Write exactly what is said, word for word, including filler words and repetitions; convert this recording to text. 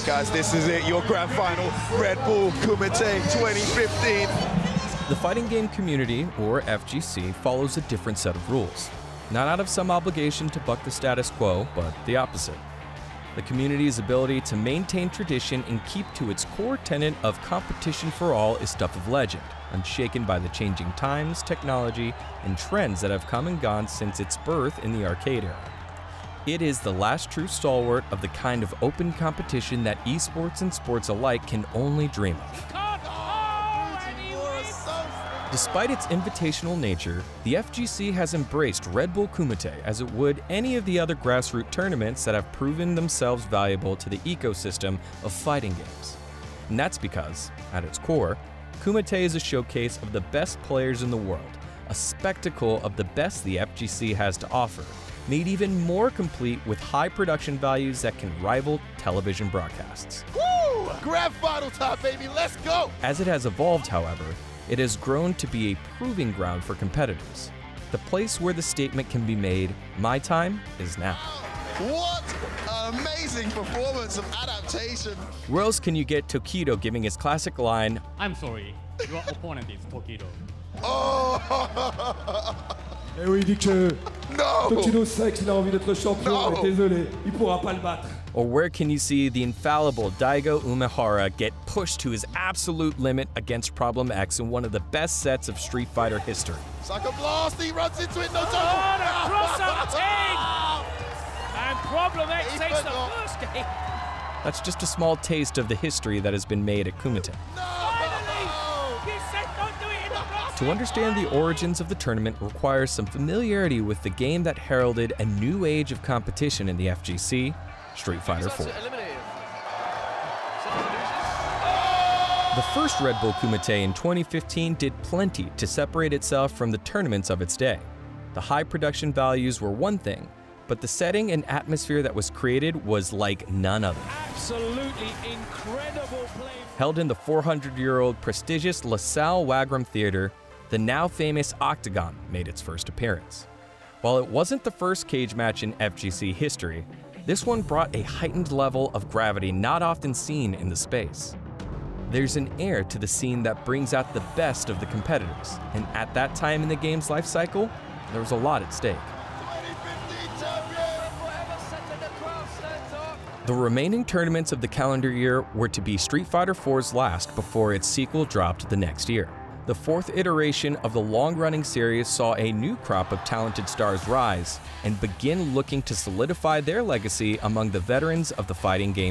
guys, this is it, your grand final, Red Bull Kumite twenty fifteen. The fighting game community, or F G C, follows a different set of rules. Not out of some obligation to buck the status quo, but the opposite. The community's ability to maintain tradition and keep to its core tenet of competition for all is stuff of legend, unshaken by the changing times, technology, and trends that have come and gone since its birth in the arcade era. It is the last true stalwart of the kind of open competition that esports and sports alike can only dream of. Despite its invitational nature, the F G C has embraced Red Bull Kumite as it would any of the other grassroots tournaments that have proven themselves valuable to the ecosystem of fighting games. And that's because, at its core, Kumite is a showcase of the best players in the world, a spectacle of the best the F G C has to offer, made even more complete with high production values that can rival television broadcasts. Woo! Grand final time, baby, let's go! As it has evolved, however, it has grown to be a proving ground for competitors. The place where the statement can be made, my time is now. What an amazing performance of adaptation. Where else can you get Tokido giving his classic line, I'm sorry, your opponent is Tokido. Oh! Eh oui, il dit que No! Tokido sait qu'il a envie d'être champion, No. mais désolé, il pourra pas le battre. or where can you see the infallible Daigo Umehara get pushed to his absolute limit against Problem X in one of the best sets of Street Fighter history? Sucker blast, he runs into it, no Oh, time. the cross-up team! And Problem X He takes the forgot. first game. That's just a small taste of the history that has been made at Kumite. Finally! You said don't do it in the cross. To understand the origins of the tournament requires some familiarity with the game that heralded a new age of competition in the F G C, Street Fighter four. The first Red Bull Kumite in twenty fifteen did plenty to separate itself from the tournaments of its day. The high production values were one thing, but the setting and atmosphere that was created was like none other. Absolutely incredible play. Held in the four hundred year old prestigious LaSalle Wagram Theater, the now famous Octagon made its first appearance. While it wasn't the first cage match in F G C history, this one brought a heightened level of gravity not often seen in the space. There's an air to the scene that brings out the best of the competitors, and at that time in the game's life cycle, there was a lot at stake. twenty fifteen champion! The remaining tournaments of the calendar year were to be Street Fighter four's last before its sequel dropped the next year. The fourth iteration of the long-running series saw a new crop of talented stars rise and begin looking to solidify their legacy among the veterans of the fighting game